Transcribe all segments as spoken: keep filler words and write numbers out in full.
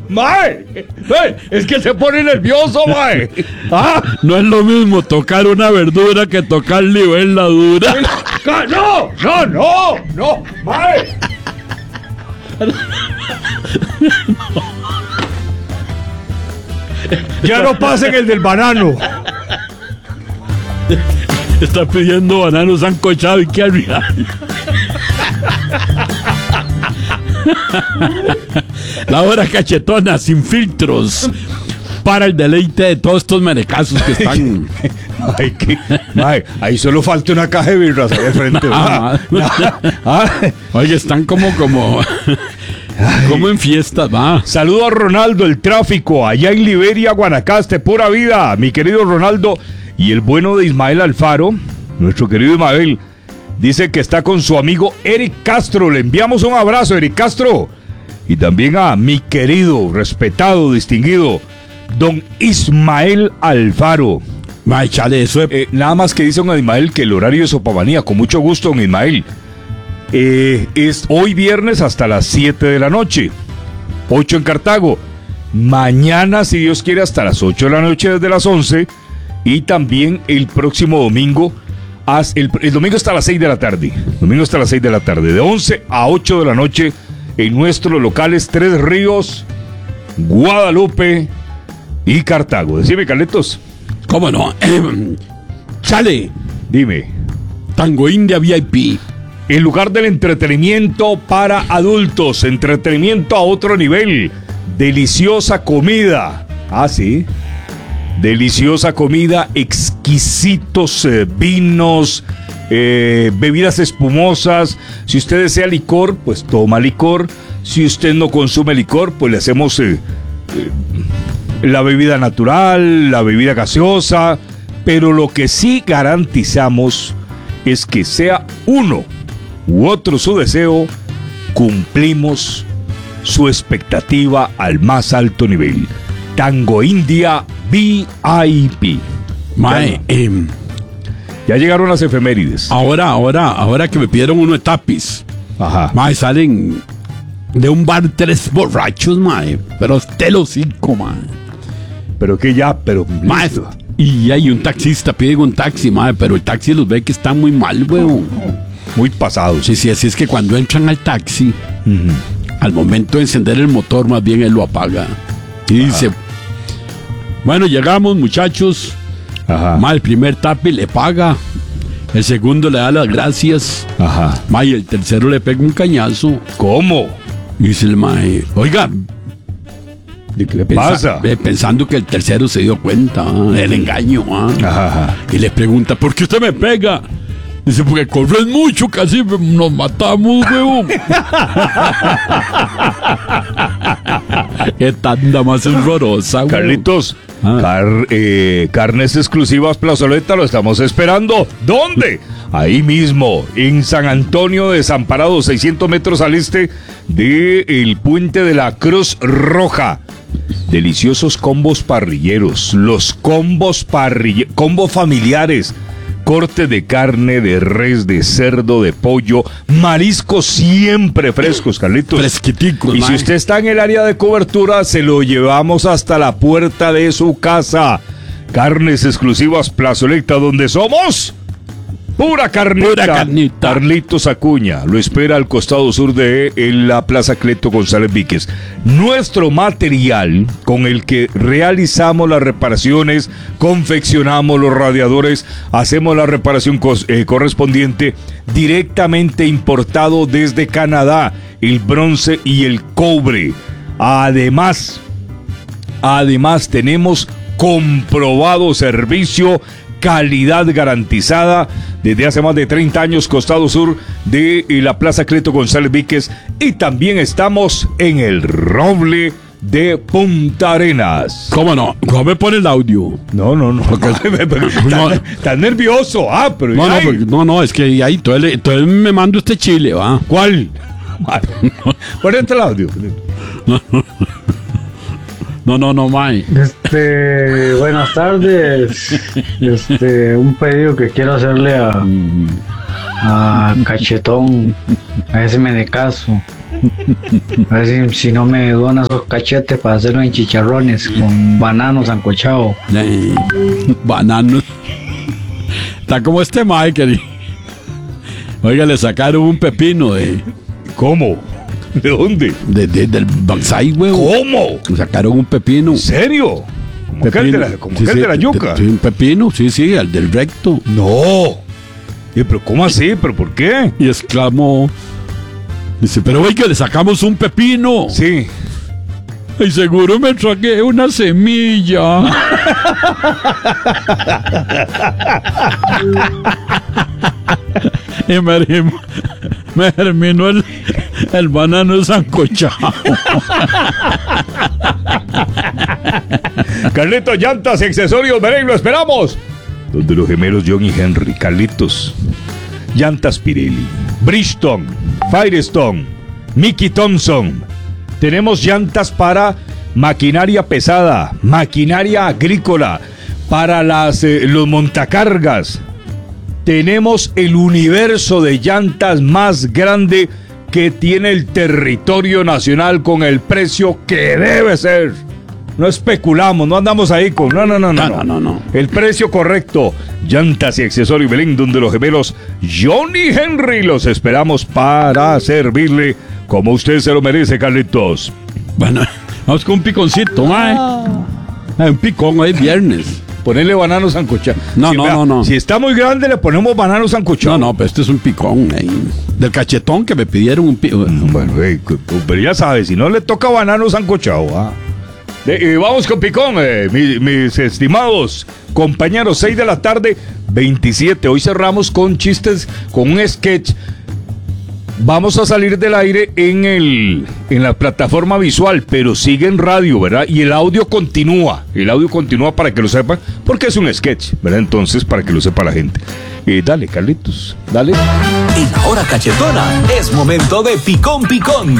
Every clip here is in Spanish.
mae. Es que se pone nervioso, mae. ¿Ah? No es lo mismo tocar una verdura que tocar libélula dura. No, no, no, no, mae. Ya no pasen el del banano. Está pidiendo banano sancochado y que arriba. La hora cachetona, sin filtros, para el deleite de todos estos merecazos que están. Ay, que, ay, ahí solo falta una caja de birras ahí al frente. Ah, ah, Oye, están como, como, como en fiestas, va. Saludo a Ronaldo, el tráfico, allá en Liberia, Guanacaste, pura vida, mi querido Ronaldo. Y el bueno de Ismael Alfaro, nuestro querido Ismael, dice que está con su amigo Eric Castro. Le enviamos un abrazo, Eric Castro. Y también a mi querido, respetado, distinguido, don Ismael Alfaro. Ay, chale, eso es... Eh, nada más que dice don Ismael que el horario de Sopamanía, con mucho gusto, don Ismael, eh, es hoy viernes hasta las siete de la noche, ocho en Cartago. Mañana, si Dios quiere, hasta las ocho de la noche desde las once. Y también el próximo domingo, el, el domingo hasta las seis de la tarde. Domingo hasta las seis de la tarde, de once a ocho de la noche, en nuestros locales Tres Ríos, Guadalupe y Cartago. Decime, Carlitos. ¿Cómo no? Eh, chale. Dime. Tango India V I P. El lugar del entretenimiento para adultos. Entretenimiento a otro nivel. Deliciosa comida. Ah, sí. Deliciosa comida, exquisitos eh, vinos, eh, bebidas espumosas. Si usted desea licor, pues toma licor. Si usted no consume licor, pues le hacemos eh, eh, la bebida natural, la bebida gaseosa. Pero lo que sí garantizamos es que sea uno u otro su deseo, cumplimos su expectativa al más alto nivel. Tango India V I P. Mae, eh, ya llegaron las efemérides. Ahora, ahora, ahora que me pidieron uno de tapis. Ajá. Mae, salen de un bar tres borrachos, mae. Pero te lo cinco, mae. Pero que ya, pero... Mae, y hay un taxista, piden un taxi, mae, pero el taxi los ve que están muy mal, weón. Muy pasados. Sí, sí, así es que cuando entran al taxi, uh-huh, al momento de encender el motor, más bien él lo apaga. Y ajá, dice... Bueno, llegamos, muchachos. Ajá. Ma, el primer tapi le paga. El segundo le da las gracias. Ajá. Ma, y el tercero le pega un cañazo. ¿Cómo? Y dice el ma, oiga, ¿de qué le pensa, pasa? Eh, pensando que el tercero se dio cuenta, ¿eh? El engaño. ¿eh? Ajá, ajá. Y le pregunta, ¿por qué usted me pega? Dice, porque corres mucho, casi nos matamos, huevón. Qué tanda más horrorosa, huevón. Carlitos, ah. car, eh, carnes exclusivas Plazoleta, lo estamos esperando. ¿Dónde? Ahí mismo, en San Antonio Desamparado, seiscientos metros al este del puente de la Cruz Roja. Deliciosos combos parrilleros, los combos parrilleros, combos familiares. Corte de carne, de res, de cerdo, de pollo, mariscos siempre frescos, Carlitos. Fresquiticos, Y man. si usted está en el área de cobertura, se lo llevamos hasta la puerta de su casa. Carnes exclusivas Plazoleta, donde somos pura carnita. Pura carnita. Carlitos Acuña lo espera al costado sur de en la Plaza Cleto González Víquez. Nuestro material con el que realizamos las reparaciones, confeccionamos los radiadores, hacemos la reparación cos, eh, correspondiente, directamente importado desde Canadá, el bronce y el cobre. Además, además tenemos comprobado servicio, calidad garantizada desde hace más de treinta años, costado sur de la Plaza Cleto González Víquez, y también estamos en el Roble de Punta Arenas. ¿Cómo no? ¿Cómo me pone el audio? No, no, no. no. Estás nervioso. Ah, pero no, no, porque, no, no, es que ahí entonces, entonces me mando este chile, ¿va? ¿Cuál? Ponete el audio. No, no. No, no, no, May. Este, buenas tardes. Este, un pedido que quiero hacerle a, a Cachetón, a ese menecazo. A ver si, si no me dona esos cachetes para hacerlo en chicharrones con banano sancochado. Eh, bananos. Está como este Michael. Oiga, le sacaron un pepino de. ¿Cómo? ¿De dónde? de, de del Banzai, huevo. ¿Cómo? Le sacaron un pepino. ¿En serio? Como aquel de la, como Sí, aquel sí, de la yuca. Sí, un pepino, sí, sí, el del recto. No. Eh, pero ¿cómo así? ¿Pero por qué? Y exclamó. Dice, pero oiga, le sacamos un pepino. Sí. Y seguro me tragué una semilla. Y me, me terminó el, el banano sancochado. Carlitos, llantas y accesorios, Merengue, lo esperamos. Donde los gemelos John y Henry. Carlitos, llantas Pirelli, Bridgestone, Firestone, Mickey Thompson. Tenemos llantas para maquinaria pesada, maquinaria agrícola, para las, eh, los montacargas. Tenemos el universo de llantas más grande que tiene el territorio nacional con el precio que debe ser. No especulamos, no andamos ahí con... No, no, no, no. No, no, no. El precio correcto. Llantas y accesorios Belén, donde los gemelos John y Henry los esperamos para servirle como usted se lo merece, Carlitos. Bueno, vamos con un piconcito, mae. Un picón hoy viernes. Ponerle banano sancochado. No, Si, no, vea, no, no. Si está muy grande, le ponemos banano sancochado. No, no, pero este es un picón. eh. Del cachetón que me pidieron un picón. Bueno, hey, pero ya sabe, si no le toca banano sancochado, ¿ah? De, eh, vamos con picón, eh, mi, mis estimados compañeros, seis de la tarde, veintisiete. Hoy cerramos con chistes, con un sketch. Vamos a salir del aire en el en la plataforma visual, pero sigue en radio, ¿verdad? Y el audio continúa, el audio continúa para que lo sepan, porque es un sketch, ¿verdad? Entonces, para que lo sepa la gente. Eh, dale, Carlitos, dale. En la hora cachetona es momento de Picón Picón.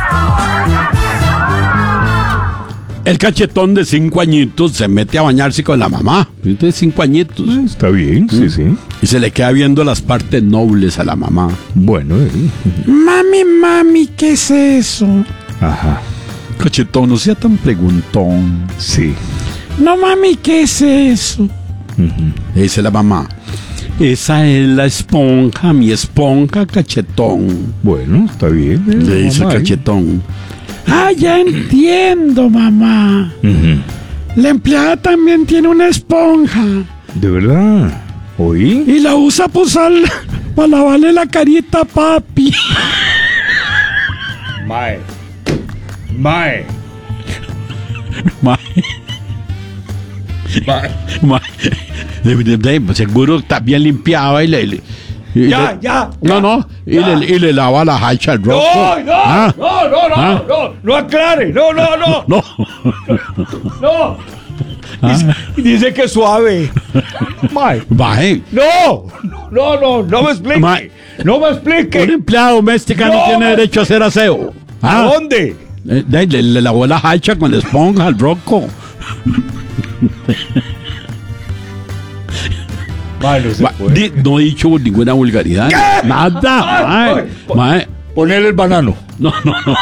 El cachetón de cinco añitos se mete a bañarse con la mamá. De cinco añitos. Eh, Está bien, sí, sí. Y se le queda viendo las partes nobles a la mamá. Bueno, eh. Mami, mami, ¿qué es eso? Ajá, Cachetón, no sea tan preguntón. sí. No, mami, ¿qué es eso? Le dice la mamá. Esa es la esponja, mi esponja, cachetón. Bueno, está bien. eh, Le dice el mamá, eh. cachetón. Ah, ya entiendo, mamá. Ujú. La empleada también tiene una esponja. ¿De verdad? ¿Oí? Y la usa para lavarle la carita a papi. Mae. Mae. Ma- Mae. ma- de- de- de- seguro está bien limpiado y le... le- y Ya, le- ya, No, ya, no. Y ya. le, y le lava la hacha al rojo. No, no, Ah, no, no, no, Ah. no, no aclare, no, no, no, No. no. Ah. Dice, dice que es suave. Mae. Baje. No, no, no, no me explique. Mae. No me explique. Una empleada doméstica no, No, tiene ma- derecho a hacer aseo. ¿A Ah, dónde? eh, de- le, le lavó la hacha con la esponja al roco. Mae, no se Ma- puede. di- no he dicho ninguna vulgaridad. ¿Qué? Nada. Ay, Mae. ay. Mae. Ponerle el banano. No, no, no.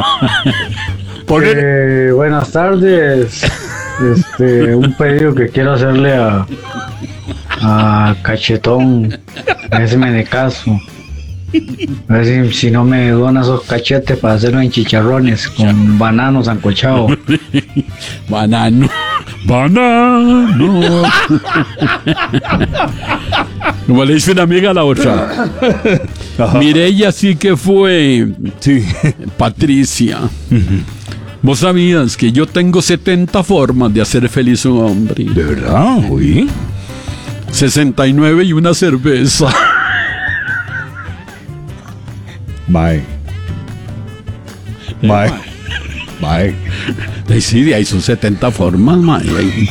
Ponerle. Eh, buenas tardes. Este, un pedido que quiero hacerle a, a Cachetón. A ver si me de caso. A ver si, si no me dona esos cachetes para hacerlo en chicharrones con banano sancochado. Banano. Banano. Como le dice una amiga a la otra. Ajá. Mireya sí que fue Sí. Patricia. Vos sabías que yo tengo setenta formas de hacer feliz a un hombre. ¿De verdad? ¿Oí? sesenta y nueve y una cerveza. Mae. Mae. Mae. Ay, sí, de ahí son setenta formas, mae. Ay,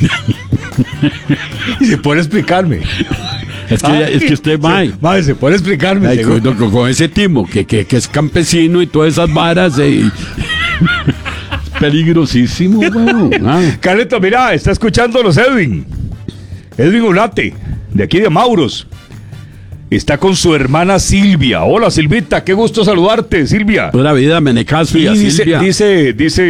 Y se puede explicarme. Es que, es que usted, mae. Mae, se puede explicarme. Ay, seguro. con, con- con ese timo que, que, que es campesino y todas esas varas. eh, peligrosísimo, weón. Ah. Carleto, mira, está escuchando los Edwin. Edwin Ulate, de aquí de Mauros. está con su hermana Silvia. Hola Silvita, qué gusto saludarte, Silvia. Pura vida, Menecaso y, Y a dice, Silvia. dice, dice